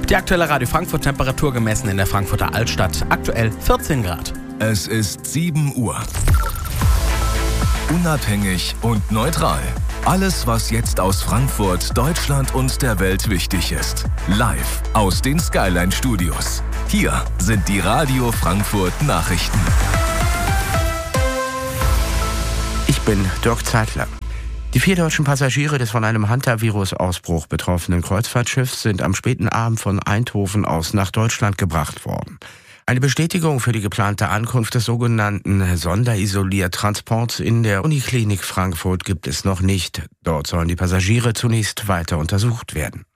Die aktuelle Radio Frankfurt-Temperatur gemessen in der Frankfurter Altstadt. Aktuell 14 Grad. Es ist 7 Uhr. Unabhängig und neutral. Alles, was jetzt aus Frankfurt, Deutschland und der Welt wichtig ist. Live aus den Skyline-Studios. Hier sind die Radio Frankfurt Nachrichten. Ich bin Dirk Zeitler. Die 4 deutschen Passagiere des von einem Hantavirus-Ausbruch betroffenen Kreuzfahrtschiffs sind am späten Abend von Eindhoven aus nach Deutschland gebracht worden. Eine Bestätigung für die geplante Ankunft des sogenannten Sonderisoliertransports in der Uniklinik Frankfurt gibt es noch nicht. Dort sollen die Passagiere zunächst weiter untersucht werden.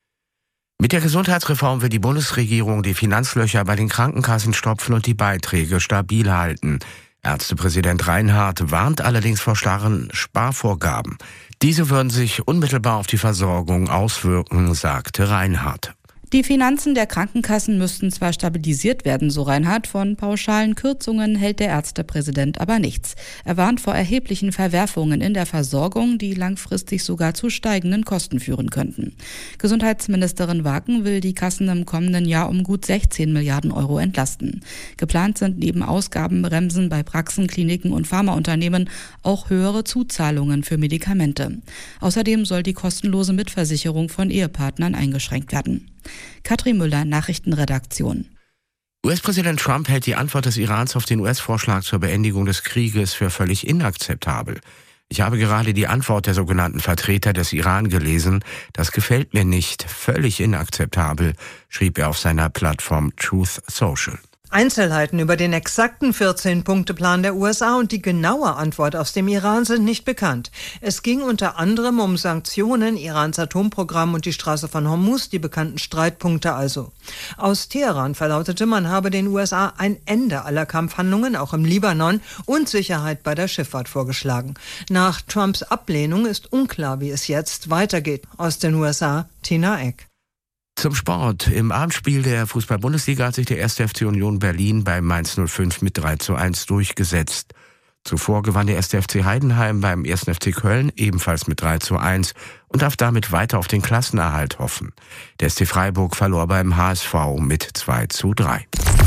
Mit der Gesundheitsreform will die Bundesregierung die Finanzlöcher bei den Krankenkassen stopfen und die Beiträge stabil halten. Ärztepräsident Reinhardt warnt allerdings vor starren Sparvorgaben. Diese würden sich unmittelbar auf die Versorgung auswirken, sagte Reinhardt. Die Finanzen der Krankenkassen müssten zwar stabilisiert werden, so Reinhardt, von pauschalen Kürzungen hält der Ärztepräsident aber nichts. Er warnt vor erheblichen Verwerfungen in der Versorgung, die langfristig sogar zu steigenden Kosten führen könnten. Gesundheitsministerin Waken will die Kassen im kommenden Jahr um gut 16 Milliarden Euro entlasten. Geplant sind neben Ausgabenbremsen bei Praxen, Kliniken und Pharmaunternehmen auch höhere Zuzahlungen für Medikamente. Außerdem soll die kostenlose Mitversicherung von Ehepartnern eingeschränkt werden. Katrin Müller, Nachrichtenredaktion. US-Präsident Trump hält die Antwort des Irans auf den US-Vorschlag zur Beendigung des Krieges für völlig inakzeptabel. Ich habe gerade die Antwort der sogenannten Vertreter des Iran gelesen. Das gefällt mir nicht. Völlig inakzeptabel, schrieb er auf seiner Plattform Truth Social. Einzelheiten über den exakten 14-Punkte-Plan der USA und die genaue Antwort aus dem Iran sind nicht bekannt. Es ging unter anderem um Sanktionen, Irans Atomprogramm und die Straße von Hormuz, die bekannten Streitpunkte also. Aus Teheran verlautete, man habe den USA ein Ende aller Kampfhandlungen, auch im Libanon, und Sicherheit bei der Schifffahrt vorgeschlagen. Nach Trumps Ablehnung ist unklar, wie es jetzt weitergeht. Aus den USA, Tina Eck. Zum Sport. Im Abendspiel der Fußball-Bundesliga hat sich der 1. FC Union Berlin bei Mainz 05 mit 3:1 durchgesetzt. Zuvor gewann der 1. FC Heidenheim beim 1. FC Köln ebenfalls mit 3:1 und darf damit weiter auf den Klassenerhalt hoffen. Der SC Freiburg verlor beim HSV mit 2:3.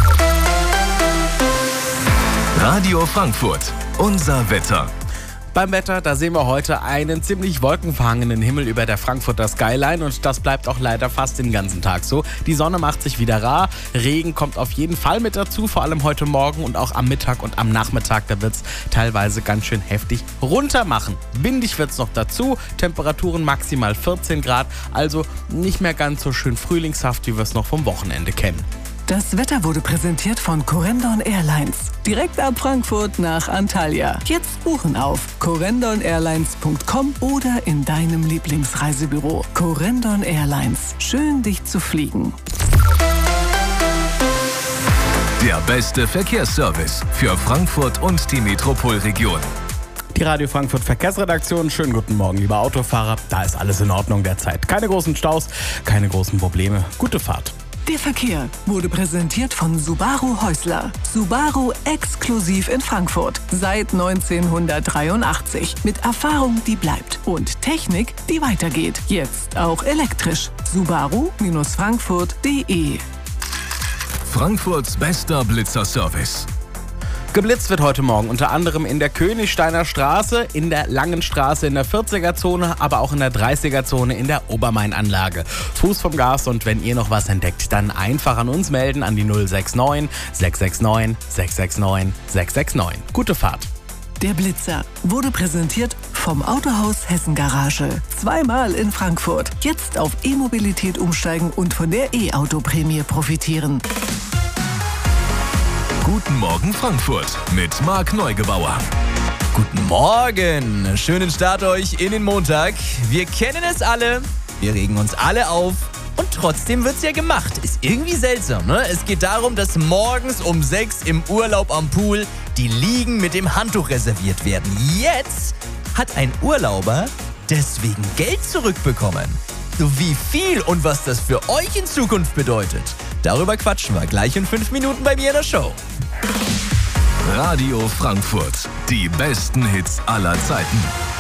Radio Frankfurt, unser Wetter. Beim Wetter, da sehen wir heute einen ziemlich wolkenverhangenen Himmel über der Frankfurter Skyline und das bleibt auch leider fast den ganzen Tag so. Die Sonne macht sich wieder rar, Regen kommt auf jeden Fall mit dazu, vor allem heute Morgen und auch am Mittag und am Nachmittag, da wird es teilweise ganz schön heftig runter machen. Windig wird es noch dazu, Temperaturen maximal 14 Grad, also nicht mehr ganz so schön frühlingshaft, wie wir es noch vom Wochenende kennen. Das Wetter wurde präsentiert von Corendon Airlines. Direkt ab Frankfurt nach Antalya. Jetzt buchen auf corendonairlines.com oder in deinem Lieblingsreisebüro. Corendon Airlines. Schön, dich zu fliegen. Der beste Verkehrsservice für Frankfurt und die Metropolregion. Die Radio Frankfurt Verkehrsredaktion, schönen guten Morgen, liebe Autofahrer. Da ist alles in Ordnung derzeit. Keine großen Staus, keine großen Probleme. Gute Fahrt. Der Verkehr wurde präsentiert von Subaru Häusler. Subaru exklusiv in Frankfurt. Seit 1983. Mit Erfahrung, die bleibt. Und Technik, die weitergeht. Jetzt auch elektrisch. Subaru-Frankfurt.de. Frankfurts bester Blitzerservice. Geblitzt wird heute Morgen unter anderem in der Königsteiner Straße, in der Langen Straße in der 40er-Zone, aber auch in der 30er-Zone in der Obermain-Anlage. Fuß vom Gas und wenn ihr noch was entdeckt, dann einfach an uns melden an die 069 669 669 669. Gute Fahrt. Der Blitzer wurde präsentiert vom Autohaus Hessen Garage. Zweimal in Frankfurt. Jetzt auf E-Mobilität umsteigen und von der E-Auto-Prämie profitieren. Guten Morgen Frankfurt mit Marc Neugebauer. Guten Morgen, schönen Start euch in den Montag. Wir kennen es alle, wir regen uns alle auf und trotzdem wird's ja gemacht. Ist irgendwie seltsam, ne? Es geht darum, dass morgens um 6 im Urlaub am Pool die Liegen mit dem Handtuch reserviert werden. Jetzt hat ein Urlauber deswegen Geld zurückbekommen. So wie viel und was das für euch in Zukunft bedeutet, darüber quatschen wir gleich in 5 Minuten bei mir in der Show. Radio Frankfurt, die besten Hits aller Zeiten.